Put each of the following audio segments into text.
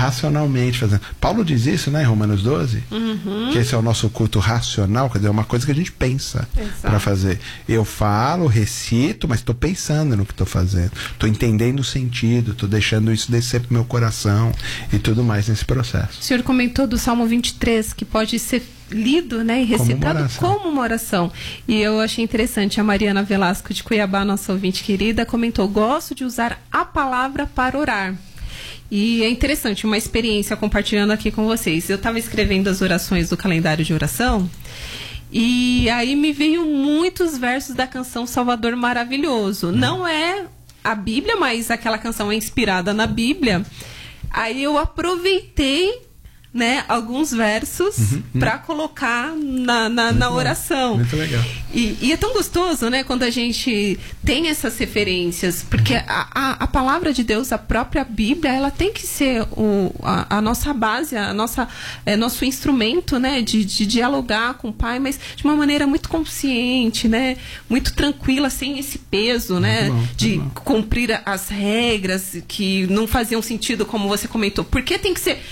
racionalmente fazendo. Paulo diz isso, né, em Romanos 12, que esse é o nosso culto racional, quer dizer, é uma coisa que a gente pensa para fazer. Eu falo, recito, mas estou pensando no que estou fazendo, estou entendendo o sentido, estou deixando isso descer pro meu coração e tudo mais nesse processo. O senhor comentou do Salmo 23, que pode ser lido, né, e recitado como uma oração. E eu achei interessante, a Mariana Velasco de Cuiabá, nossa ouvinte querida, comentou: gosto de usar a palavra para orar. E é interessante, uma experiência compartilhando aqui com vocês. Eu estava escrevendo as orações do calendário de oração, e aí me veio muitos versos da canção Salvador Maravilhoso. Não é a Bíblia, mas aquela canção é inspirada na Bíblia. Aí eu aproveitei, né, alguns versos para colocar na oração. Muito legal. E é tão gostoso, né, quando a gente tem essas referências, porque a palavra de Deus, a própria Bíblia, ela tem que ser a nossa base, nosso instrumento, né, de dialogar com o Pai, mas de uma maneira muito consciente, né, muito tranquila, sem esse peso, né, de cumprir as regras que não faziam sentido, como você comentou. Por que tem que ser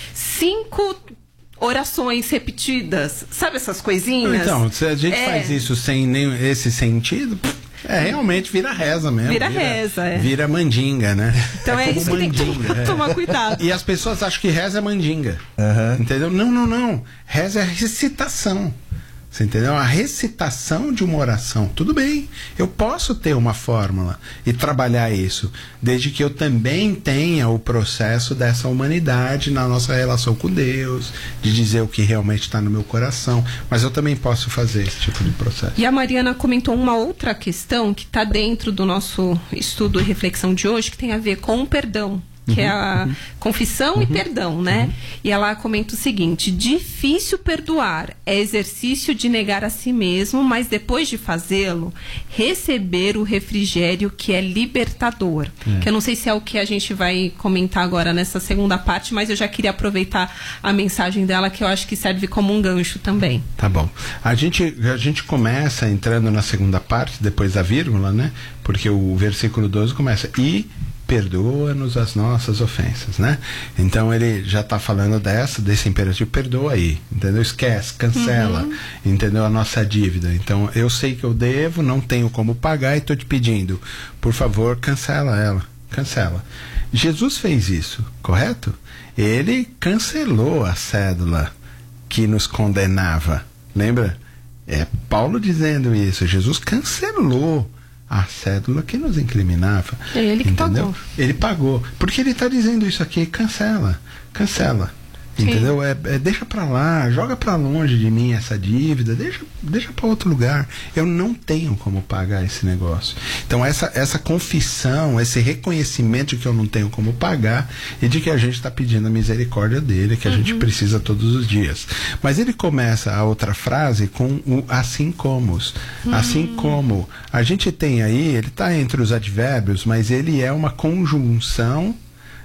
5 orações repetidas? Sabe essas coisinhas? Então, se a gente faz isso sem nem esse sentido, realmente vira reza mesmo. Vira reza, Vira mandinga, né? Então é isso que tem que tomar cuidado. E as pessoas acham que reza é mandinga. Entendeu? Não. Reza é recitação. Você entendeu? A recitação de uma oração. Tudo bem, eu posso ter uma fórmula e trabalhar isso, desde que eu também tenha o processo dessa humanidade na nossa relação com Deus, de dizer o que realmente está no meu coração. Mas eu também posso fazer esse tipo de processo. E a Mariana comentou uma outra questão que está dentro do nosso estudo e reflexão de hoje, que tem a ver com o perdão. Que é a confissão e perdão, né? E ela comenta o seguinte: difícil perdoar é exercício de negar a si mesmo, mas depois de fazê-lo, receber o refrigério que é libertador. Que eu não sei se é o que a gente vai comentar agora nessa segunda parte, mas eu já queria aproveitar a mensagem dela, que eu acho que serve como um gancho também. Tá bom. A gente começa entrando na segunda parte, depois da vírgula, né? Porque o versículo 12 começa: e perdoa-nos as nossas ofensas, né? Então ele já está falando desse imperativo: perdoa aí, entendeu? Esquece, cancela, entendeu? A nossa dívida. Então eu sei que eu devo, não tenho como pagar e estou te pedindo, por favor, cancela ela, cancela. Jesus fez isso, correto? Ele cancelou a cédula que nos condenava, lembra? É Paulo dizendo isso. Jesus cancelou a cédula que nos incriminava. É ele que pagou. Ele pagou. Porque ele está dizendo isso aqui: cancela. Entendeu? Deixa pra lá, joga pra longe de mim essa dívida, deixa pra outro lugar. Eu não tenho como pagar esse negócio. Então essa confissão, esse reconhecimento de que eu não tenho como pagar e de que a gente está pedindo a misericórdia dele, que a gente precisa todos os dias. Mas ele começa a outra frase com o assim como. Assim como. A gente tem aí, ele está entre os advérbios, mas ele é uma conjunção,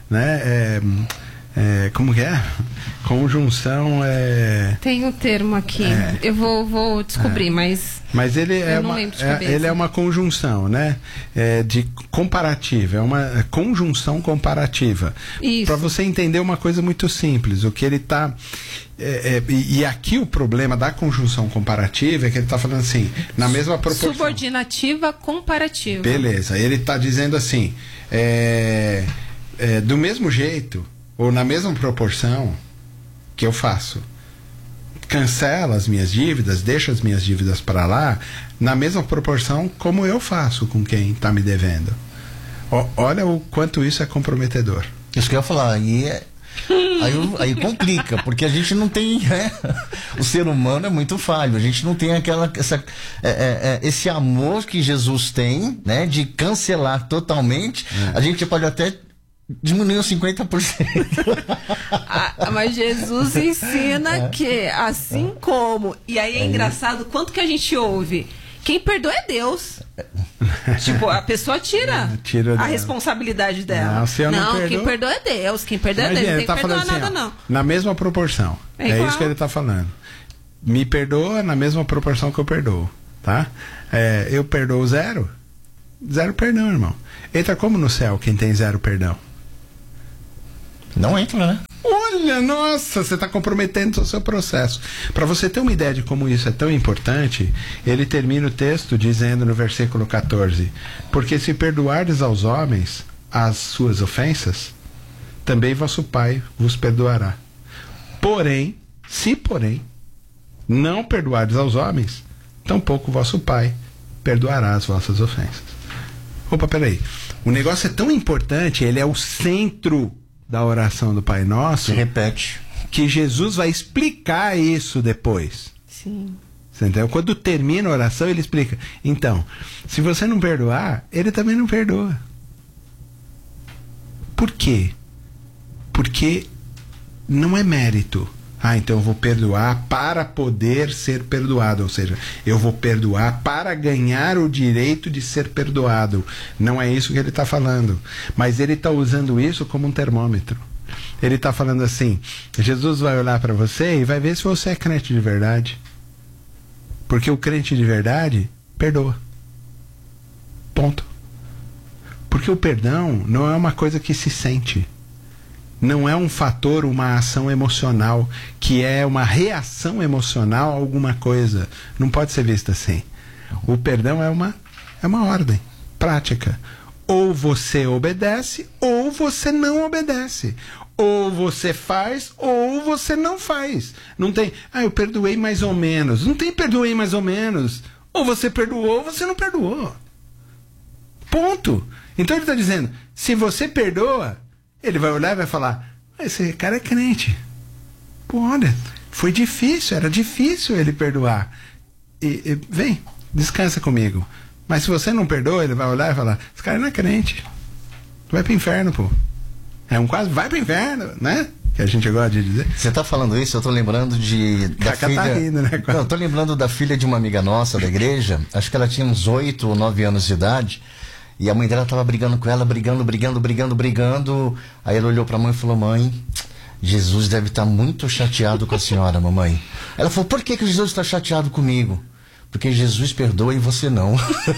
né? Como que é? Conjunção Tem um termo aqui. Eu vou descobrir, mas ele ele é uma conjunção, né? De comparativa. É uma conjunção comparativa. Para você entender uma coisa muito simples, o que ele está... e aqui o problema da conjunção comparativa é que ele está falando assim, na mesma proporção. Subordinativa comparativa. Beleza. Ele está dizendo assim, do mesmo jeito, ou na mesma proporção que eu faço, cancela as minhas dívidas, deixa as minhas dívidas para lá, na mesma proporção como eu faço com quem está me devendo. Olha o quanto isso é comprometedor. Isso que eu ia falar, aí complica, porque a gente não tem, o ser humano é muito falho, a gente não tem esse amor que Jesus tem, né, de cancelar totalmente. A gente pode até diminuiu 50%. Mas Jesus ensina que assim como... E aí é engraçado quanto que a gente ouve. Quem perdoa é Deus. Tipo, a pessoa tira a responsabilidade dela. Não, quem perdoa é Deus. Quem perdoa é Deus. Não tem que perdoar nada, não. Na mesma proporção. É isso que ele está falando. Me perdoa na mesma proporção que eu perdoo. Tá? Eu perdoo 0 perdão, irmão. Entra como no céu quem tem 0 perdão? Não entra, né? Olha, nossa, você está comprometendo o seu processo. Para você ter uma ideia de como isso é tão importante, ele termina o texto dizendo no versículo 14: porque se perdoardes aos homens as suas ofensas, também vosso Pai vos perdoará. Porém, se não perdoardes aos homens, tampouco vosso Pai perdoará as vossas ofensas. Opa, peraí. O negócio é tão importante, ele é o centro da oração do Pai Nosso. Se repete. Que Jesus vai explicar isso depois. Sim. Você entendeu? Quando termina a oração, ele explica. Então, se você não perdoar, ele também não perdoa. Por quê? Porque não é mérito. Então eu vou perdoar para poder ser perdoado. Ou seja, eu vou perdoar para ganhar o direito de ser perdoado. Não é isso que ele está falando. Mas ele está usando isso como um termômetro. Ele está falando assim: Jesus vai olhar para você e vai ver se você é crente de verdade. Porque o crente de verdade perdoa. Ponto. Porque o perdão não é uma coisa que se sente. Não é um fator, uma ação emocional, que é uma reação emocional a alguma coisa. Não pode ser visto assim. O perdão é uma ordem prática. Ou você obedece, ou você não obedece. Ou você faz, ou você não faz. Não tem, eu perdoei mais ou menos. Não tem perdoei mais ou menos. Ou você perdoou, ou você não perdoou. Ponto. Então ele está dizendo, se você perdoa, ele vai olhar e vai falar, esse cara é crente. Pô, olha, foi difícil, era difícil ele perdoar. Vem, descansa comigo. Mas se você não perdoa, ele vai olhar e falar, esse cara não é crente. Vai pro inferno, pô. É um quase, vai pro inferno, né? Que a gente gosta de dizer. Você tá falando isso, eu tô lembrando da filha... Tá rindo, né? Não, eu tô lembrando da filha de uma amiga nossa da igreja. Acho que ela tinha uns 8 ou 9 anos de idade. E a mãe dela tava brigando com ela, brigando. Aí ela olhou pra mãe e falou, mãe, Jesus deve estar muito chateado com a senhora, mamãe. Ela falou, por que Jesus está chateado comigo? Porque Jesus perdoa e você não.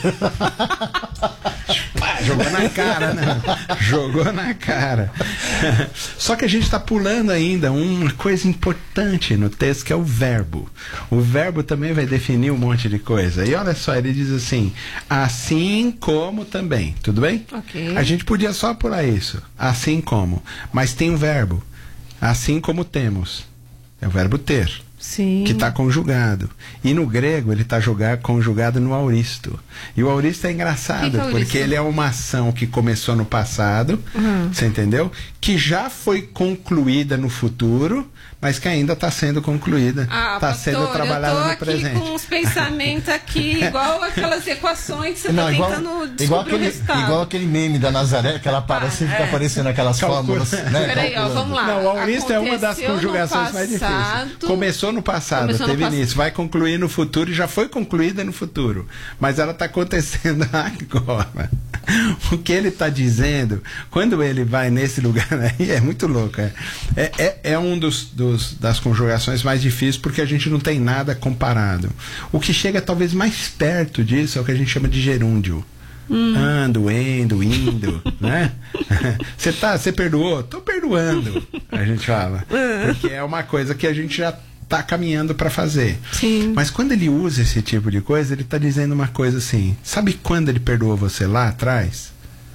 Jogou na cara, né? Jogou na cara. Só que a gente está pulando ainda uma coisa importante no texto, que é o verbo. O verbo também vai definir um monte de coisa. E olha só, ele diz assim, assim como também. Tudo bem? Ok. A gente podia só pular isso. Assim como. Mas tem um verbo. Assim como temos. É o verbo ter. Sim. Que está conjugado. E no grego ele está conjugado no auristo. E o auristo é engraçado, que é porque ele é uma ação que começou no passado, você entendeu? Que já foi concluída no futuro, mas que ainda está sendo concluída. Está sendo trabalhada no presente. Eu tô aqui com uns pensamentos aqui, igual aquelas equações que você está tentando descobrir o resultado. Igual aquele meme da Nazaré, que ela aparece, fica aparecendo aquelas fórmulas. Né? Peraí, vamos lá. Não, o auristo é uma das conjugações mais difíceis. Começou no passado, teve início, vai concluir no futuro e já foi concluída no futuro. Mas ela está acontecendo agora. O que ele está dizendo, quando ele vai nesse lugar aí, é muito louco. É um das conjugações mais difíceis, porque a gente não tem nada comparado. O que chega talvez mais perto disso é o que a gente chama de gerúndio. Ando, indo, né? Você perdoou? Tô perdoando, a gente fala. Porque é uma coisa que a gente já está caminhando para fazer. Sim. Mas quando ele usa esse tipo de coisa, ele está dizendo uma coisa assim, sabe quando ele perdoou você lá atrás?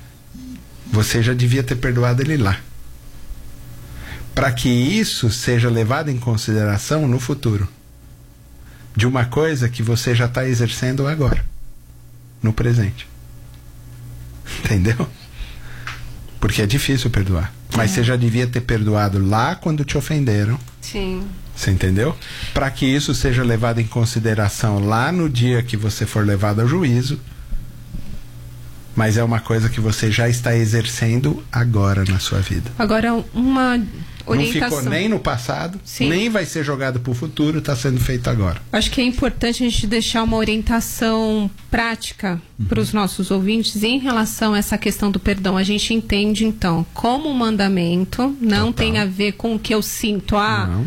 Você já devia ter perdoado ele lá. Para que isso seja levado em consideração no futuro. De uma coisa que você já está exercendo agora. No presente. Entendeu? Porque é difícil perdoar. Mas você já devia ter perdoado lá quando te ofenderam. Sim. Você entendeu? Para que isso seja levado em consideração lá no dia que você for levado ao juízo. Mas é uma coisa que você já está exercendo agora na sua vida. Agora, uma orientação. Não ficou nem no passado, Sim. nem vai ser jogado para o futuro, está sendo feito agora. Acho que é importante a gente deixar uma orientação prática para os nossos ouvintes em relação a essa questão do perdão. A gente entende, então, como um mandamento, não tem a ver com o que eu sinto.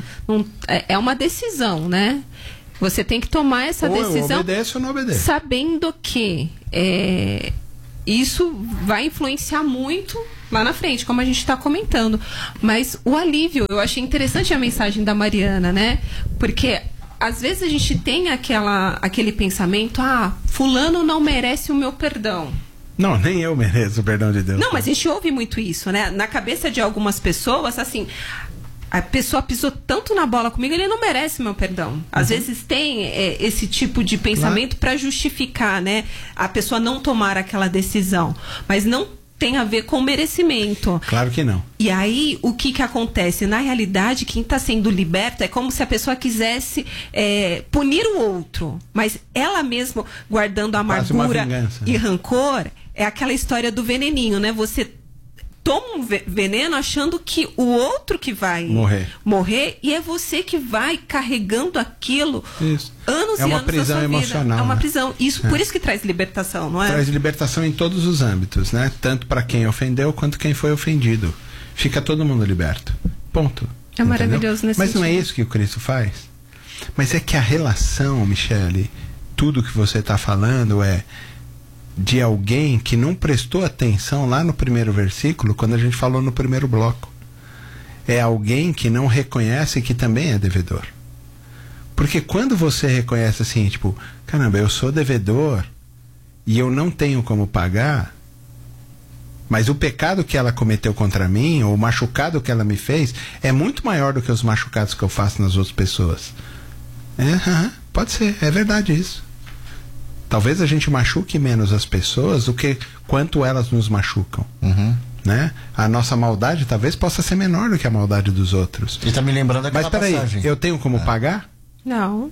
É uma decisão, né? Você tem que tomar essa decisão. Ou obedece ou não obedece. Sabendo que isso vai influenciar muito lá na frente, como a gente está comentando. Mas o alívio, eu achei interessante a mensagem da Mariana, né? Porque às vezes a gente tem aquele pensamento, fulano não merece o meu perdão. Não, nem eu mereço o perdão de Deus. Não, mas a gente ouve muito isso, né? Na cabeça de algumas pessoas, assim, a pessoa pisou tanto na bola comigo, ele não merece meu perdão. Às vezes tem esse tipo de pensamento para justificar, né? A pessoa não tomar aquela decisão. Mas não tem a ver com merecimento. Claro que não. E aí, o que acontece? Na realidade, quem está sendo liberto é como se a pessoa quisesse punir o outro. Mas ela mesma, guardando amargura e rancor, é aquela história do veneninho, né? Você toma um veneno achando que o outro que vai morrer e é você que vai carregando aquilo anos e anos da sua vida. É uma prisão emocional. É uma prisão. Por isso que traz libertação, não é? Traz libertação em todos os âmbitos, né? Tanto para quem ofendeu quanto quem foi ofendido. Fica todo mundo liberto. Ponto. É maravilhoso nesse Mas sentido. Não é isso que o Cristo faz? Mas é que a relação, Michele, tudo que você está falando é de alguém que não prestou atenção lá no primeiro versículo, quando a gente falou no primeiro bloco. É alguém que não reconhece que também é devedor. Porque quando você reconhece assim, tipo, caramba, eu sou devedor e eu não tenho como pagar, mas o pecado que ela cometeu contra mim, ou o machucado que ela me fez, é muito maior do que os machucados que eu faço nas outras pessoas. Pode ser, é verdade isso. Talvez a gente machuque menos as pessoas do que quanto elas nos machucam. Né? A nossa maldade talvez possa ser menor do que a maldade dos outros. E tá me lembrando daquela passagem. Mas peraí, eu tenho como pagar? Não.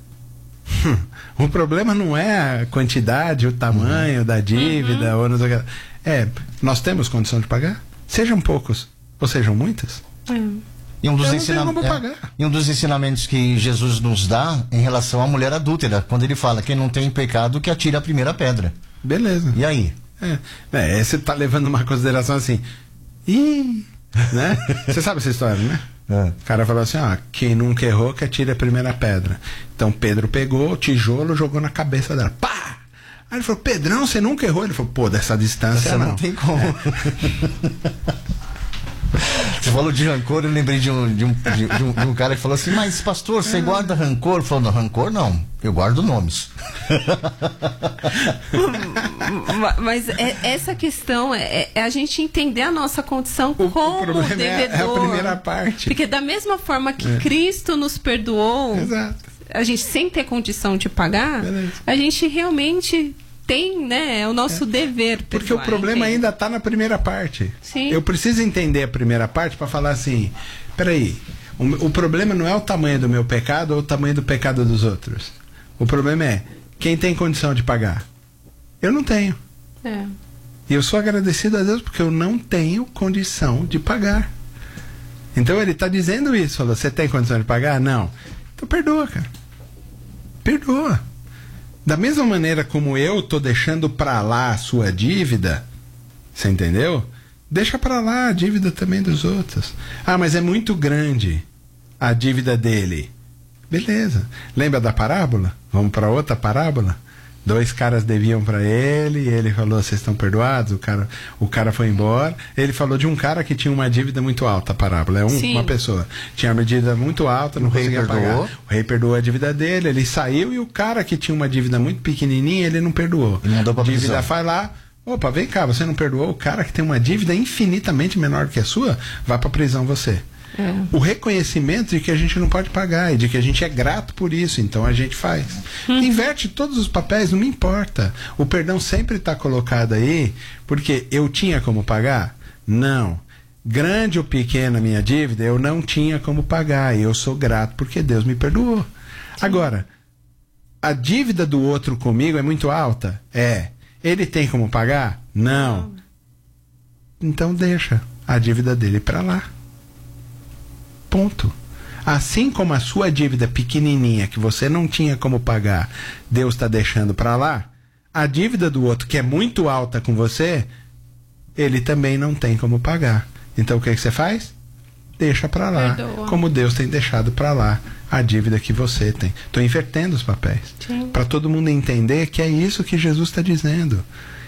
O problema não é a quantidade, o tamanho da dívida, ou não sei o que. Nós temos condição de pagar? Sejam poucos ou sejam muitas? E um dos ensinamentos que Jesus nos dá em relação à mulher adúltera, quando ele fala, quem não tem pecado, que atire a primeira pedra. Beleza. E aí? Você está levando uma consideração assim, né? Você sabe essa história, né? O cara falou assim, quem nunca errou, que atire a primeira pedra. Então Pedro pegou o tijolo, jogou na cabeça dela. Pá! Aí ele falou, Pedrão, você nunca errou? Ele falou, pô, dessa distância não tem como. Você falou de rancor, eu lembrei de um cara que falou assim, mas pastor, você guarda rancor? Falou, não, rancor não, eu guardo nomes. Mas essa questão é a gente entender a nossa condição como devedor. É a primeira parte. Porque da mesma forma que Cristo nos perdoou, a gente sem ter condição de pagar, a gente realmente tem, né? É o nosso dever. Porque o problema ainda está na primeira parte. Sim. Eu preciso entender a primeira parte para falar assim, peraí, o problema não é o tamanho do meu pecado ou o tamanho do pecado dos outros. O problema é, quem tem condição de pagar? Eu não tenho. E eu sou agradecido a Deus porque eu não tenho condição de pagar. Então ele está dizendo isso, falou, você tem condição de pagar? Não. Então perdoa, cara. Perdoa. Da mesma maneira como eu tô deixando pra lá a sua dívida, você entendeu? Deixa pra lá a dívida também dos outros. Mas é muito grande a dívida dele. Beleza. Lembra da parábola? Vamos pra outra parábola? 2 caras deviam para ele, e ele falou, vocês estão perdoados? O cara foi embora. Ele falou de um cara que tinha uma dívida muito alta, a parábola. Uma pessoa. Tinha uma dívida muito alta, não conseguia pagar. O rei perdoou a dívida dele, ele saiu, e o cara que tinha uma dívida muito pequenininha, ele não perdoou. Ele mandou pra prisão. Dívida vai lá, opa, vem cá, você não perdoou? O cara que tem uma dívida infinitamente menor que a sua, vai pra prisão você. O reconhecimento de que a gente não pode pagar e de que a gente é grato por isso, então a gente faz. Inverte todos os papéis, não me importa. O perdão sempre está colocado aí, porque eu tinha como pagar? Não. Grande ou pequena minha dívida, eu não tinha como pagar, e eu sou grato porque Deus me perdoou. Agora, a dívida do outro comigo é muito alta? Ele tem como pagar? Não. Então deixa a dívida dele para lá. Ponto. Assim como a sua dívida pequenininha que você não tinha como pagar, Deus está deixando para lá, a dívida do outro que é muito alta com você, ele também não tem como pagar. Então o que você faz? Deixa para lá. Perdoa. Como Deus tem deixado para lá a dívida que você tem. Estou invertendo os papéis para todo mundo entender que é isso que Jesus está dizendo.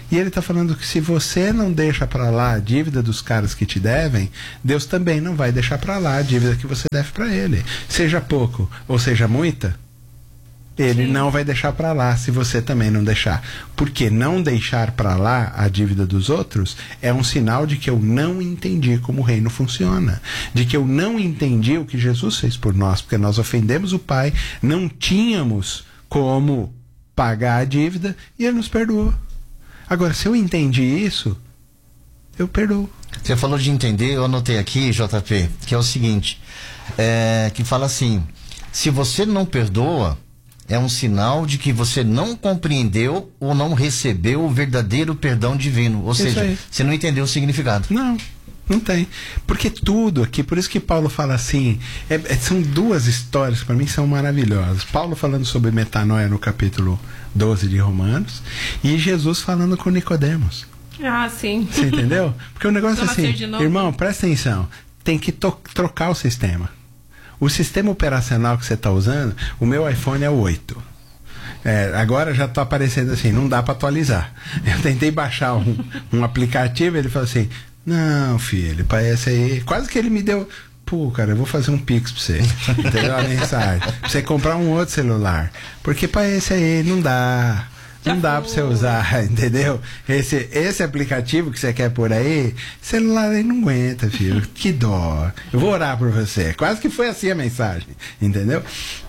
E ele está falando que se você não deixa para lá a dívida dos caras que te devem, Deus também não vai deixar para lá a dívida que você deve para ele. Seja pouco ou seja muita, ele não vai deixar para lá se você também não deixar. Porque não deixar para lá a dívida dos outros é um sinal de que eu não entendi como o reino funciona. De que eu não entendi o que Jesus fez por nós, porque nós ofendemos o Pai, não tínhamos como pagar a dívida e ele nos perdoou. Agora, se eu entendi isso, eu perdoo. Você falou de entender, eu anotei aqui, JP, que é o seguinte, que fala assim, se você não perdoa, é um sinal de que você não compreendeu ou não recebeu o verdadeiro perdão divino. Ou seja, você não entendeu o significado. Não tem. Porque tudo aqui, por isso que Paulo fala assim, são duas histórias que para mim são maravilhosas. Paulo falando sobre metanoia no capítulo 12 de Romanos e Jesus falando com Nicodemos. Ah, sim. Você entendeu? Porque o negócio é assim, irmão, presta atenção, tem que trocar o sistema. O sistema operacional que você está usando, o meu iPhone é o 8. Agora já está aparecendo assim, não dá para atualizar. Eu tentei baixar um aplicativo, ele falou assim, não, filho, parece aí. Quase que ele me deu. Pô, cara, eu vou fazer um pix pra você. Entendeu? A mensagem. Pra você comprar um outro celular. Porque parece aí, não dá. Não dá pra você usar, entendeu? Esse aplicativo que você quer por aí, celular aí não aguenta, filho. Que dó. Eu vou orar por você. Quase que foi assim a mensagem, entendeu?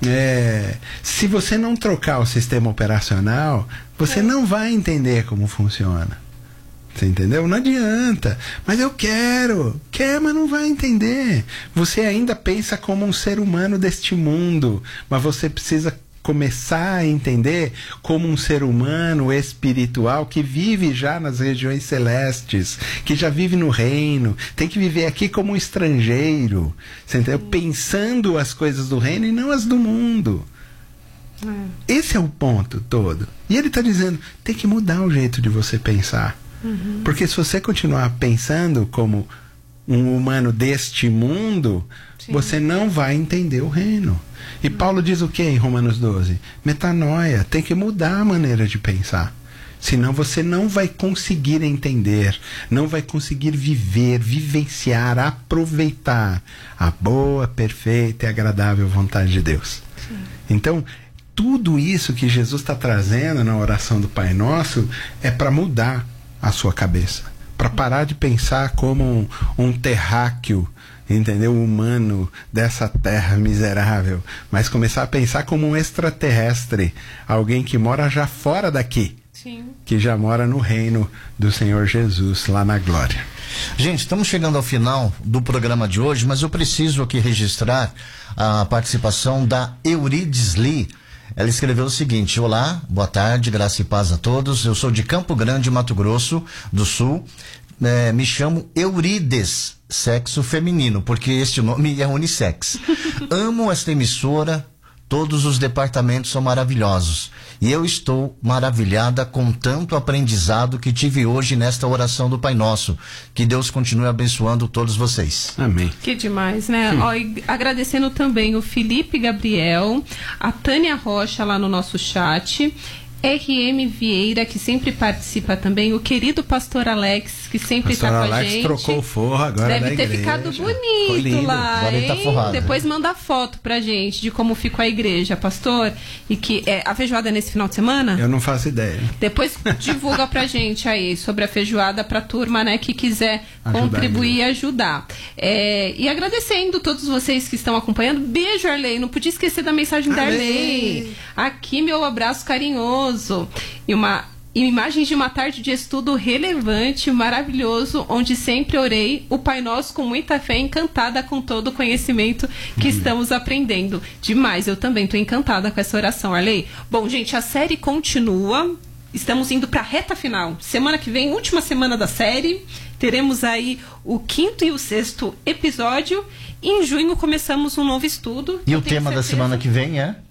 Se você não trocar o sistema operacional, você não vai entender como funciona. Você entendeu? Não adianta. Mas eu quero. Quer, mas não vai entender. Você ainda pensa como um ser humano deste mundo, mas você precisa começar a entender como um ser humano espiritual que vive já nas regiões celestes, que já vive no reino, tem que viver aqui como um estrangeiro, você entendeu? Pensando as coisas do reino e não as do mundo. Esse é o ponto todo. E ele está dizendo, tem que mudar o jeito de você pensar. Porque se você continuar pensando como um humano deste mundo, você não vai entender o reino. E Paulo diz o que em Romanos 12? Metanoia, tem que mudar a maneira de pensar. Senão você não vai conseguir entender, não vai conseguir viver, vivenciar, aproveitar a boa, perfeita e agradável vontade de Deus. Então, tudo isso que Jesus está trazendo na oração do Pai Nosso é para mudar a sua cabeça, para parar de pensar como um terráqueo, entendeu, humano dessa terra miserável, mas começar a pensar como um extraterrestre, alguém que mora já fora daqui, que já mora no reino do Senhor Jesus, lá na glória. Gente, estamos chegando ao final do programa de hoje, mas eu preciso aqui registrar a participação da Eurides Lee. Ela escreveu o seguinte: olá, boa tarde, graça e paz a todos. Eu sou de Campo Grande, Mato Grosso do Sul. Me chamo Eurides, sexo feminino, porque este nome é unissex. Amo esta emissora, todos os departamentos são maravilhosos. E eu estou maravilhada com tanto aprendizado que tive hoje nesta oração do Pai Nosso. Que Deus continue abençoando todos vocês. Amém. Que demais, né? Ó, e agradecendo também o Felipe Gabriel, a Tânia Rocha lá no nosso chat, RM Vieira, que sempre participa também, o querido pastor Alex, que sempre está com a Alex gente. Trocou o forro agora. Deve ter ficado bonito lá, agora hein? Tá forrado, depois manda foto pra gente de como ficou a igreja, pastor. E que a feijoada é nesse final de semana? Eu não faço ideia. Depois divulga pra gente aí sobre a feijoada pra turma, né, que quiser contribuir e ajudar. E agradecendo todos vocês que estão acompanhando. Beijo, Arley. Não podia esquecer da mensagem da Arley. Aqui meu abraço carinhoso. E imagens de uma tarde de estudo relevante, maravilhoso, onde sempre orei o Pai Nosso com muita fé, encantada com todo o conhecimento que estamos aprendendo. Demais, eu também estou encantada com essa oração, Arley. Bom, gente, a série continua. Estamos indo para a reta final. Semana que vem, última semana da série. Teremos aí o 5º e o 6º episódio. E em junho começamos um novo estudo. E o tema da semana que vem é?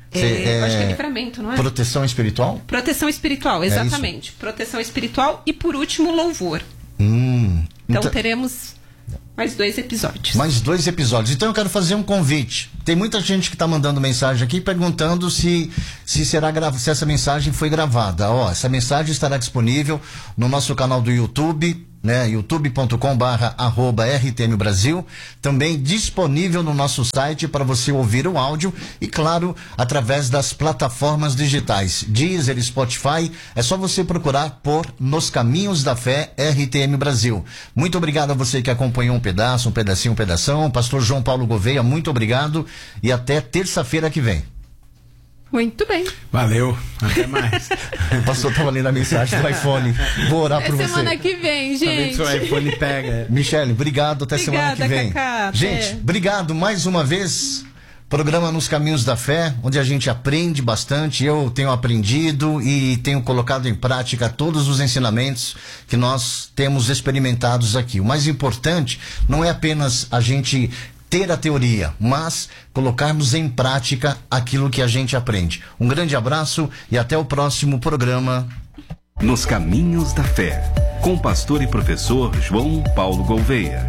Acho que é livramento, não é? Proteção espiritual? Proteção espiritual, exatamente. Proteção espiritual e, por último, louvor. Então teremos Mais 2 episódios. Mais 2 episódios. Então eu quero fazer um convite. Tem muita gente que está mandando mensagem aqui perguntando se essa mensagem foi gravada. Essa mensagem estará disponível no nosso canal do YouTube, né? youtube.com/RTM Brasil, também disponível no nosso site para você ouvir o áudio e, claro, através das plataformas digitais Deezer, Spotify. É só você procurar por Nos Caminhos da Fé RTM Brasil. Muito obrigado a você que acompanhou um pedacinho, um pedação. Pastor João Paulo Gouveia, muito obrigado e até terça-feira que vem. Muito bem. Valeu, até mais. O pastor estava lendo a mensagem do iPhone. Vou orar por você. Semana que vem, gente. Seu iPhone pega. Michele, obrigado. Até semana que vem. Cacá, gente, obrigado mais uma vez. Programa Nos Caminhos da Fé, onde a gente aprende bastante. Eu tenho aprendido e tenho colocado em prática todos os ensinamentos que nós temos experimentados aqui. O mais importante não é apenas a gente ter a teoria, mas colocarmos em prática aquilo que a gente aprende. Um grande abraço e até o próximo programa. Nos Caminhos da Fé, com o pastor e professor João Paulo Gouveia.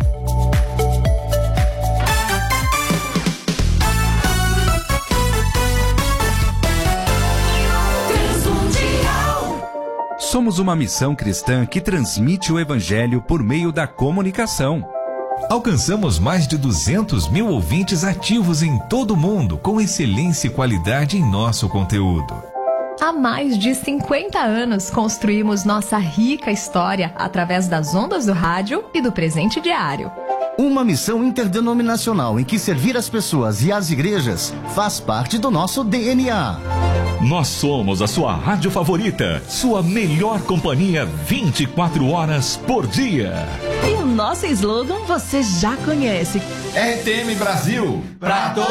Somos uma missão cristã que transmite o Evangelho por meio da comunicação. Alcançamos mais de 200 mil ouvintes ativos em todo o mundo, com excelência e qualidade em nosso conteúdo. Há mais de 50 anos construímos nossa rica história através das ondas do rádio e do presente diário. Uma missão interdenominacional em que servir as pessoas e as igrejas faz parte do nosso DNA. Nós somos a sua rádio favorita, sua melhor companhia 24 horas por dia. E o nosso slogan você já conhece. RTM Brasil, pra todos.